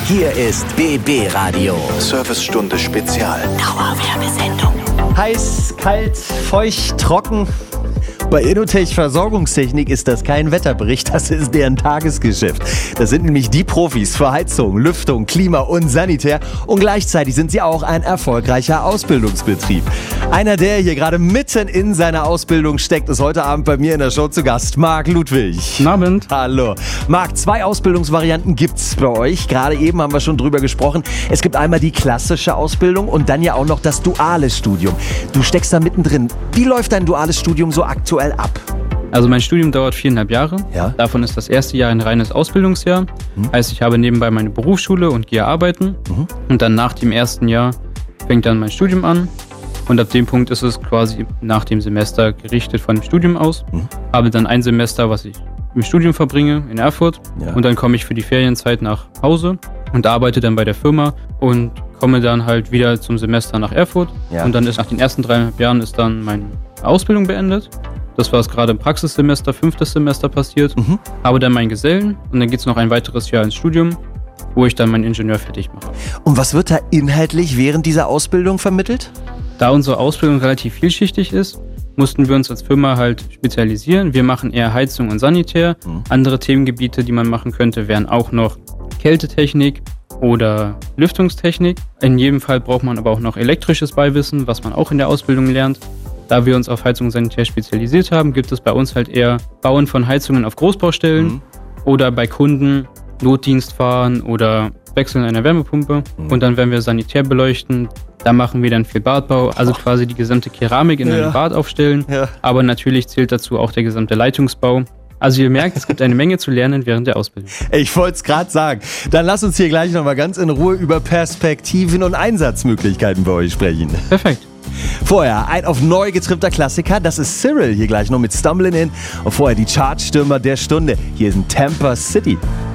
Hier ist BB Radio. Servicestunde Spezial. Dauerwerbesendung. Heiß, kalt, feucht, trocken. Bei Innotech Versorgungstechnik ist das kein Wetterbericht, das ist deren Tagesgeschäft. Das sind nämlich die Profis für Heizung, Lüftung, Klima und Sanitär und gleichzeitig sind sie auch ein erfolgreicher Ausbildungsbetrieb. Einer, der hier gerade mitten in seiner Ausbildung steckt, ist heute Abend bei mir in der Show zu Gast, Marc Ludwig. Guten Abend. Hallo. Marc, 2 Ausbildungsvarianten gibt's bei euch. Gerade eben haben wir schon drüber gesprochen. Es gibt einmal die klassische Ausbildung und dann ja auch noch das duale Studium. Du steckst da mittendrin. Wie läuft dein duales Studium so aktuell ab? Also mein Studium dauert 4,5 Jahre. Ja. Davon ist das erste Jahr ein reines Ausbildungsjahr. Heißt, ich habe nebenbei meine Berufsschule und gehe arbeiten. Und dann nach dem ersten Jahr fängt dann mein Studium an. Und ab dem Punkt ist es quasi nach dem Semester gerichtet von dem Studium aus. Habe dann ein Semester, was ich im Studium verbringe in Erfurt. Ja. Und dann komme ich für die Ferienzeit nach Hause und arbeite dann bei der Firma und komme dann halt wieder zum Semester nach Erfurt. Ja. Und dann ist nach den ersten 3,5 Jahren ist dann meine Ausbildung beendet. Das war es gerade im Praxissemester, 5. Semester passiert. Habe dann meinen Gesellen und dann geht es noch ein weiteres Jahr ins Studium, wo ich dann meinen Ingenieur fertig mache. Und was wird da inhaltlich während dieser Ausbildung vermittelt? Da unsere Ausbildung relativ vielschichtig ist, mussten wir uns als Firma halt spezialisieren. Wir machen eher Heizung und Sanitär. Andere Themengebiete, die man machen könnte, wären auch noch Kältetechnik oder Lüftungstechnik. In jedem Fall braucht man aber auch noch elektrisches Beiwissen, was man auch in der Ausbildung lernt. Da wir uns auf Heizung und Sanitär spezialisiert haben, gibt es bei uns halt eher Bauen von Heizungen auf Großbaustellen oder bei Kunden Notdienst fahren oder Wechseln einer Wärmepumpe. Und dann, wenn wir Sanitär beleuchten, da machen wir dann viel Badbau, also quasi die gesamte Keramik in einem Bad aufstellen. Ja. Aber natürlich zählt dazu auch der gesamte Leitungsbau. Also ihr merkt, es gibt eine Menge zu lernen während der Ausbildung. Ich wollte es gerade sagen. Dann lass uns hier gleich nochmal ganz in Ruhe über Perspektiven und Einsatzmöglichkeiten bei euch sprechen. Perfekt. Vorher ein auf neu getrimmter Klassiker, das ist Cyril hier gleich noch mit Stumbling In. Und vorher die Chartstürmer der Stunde. Hier ist ein Tampa City.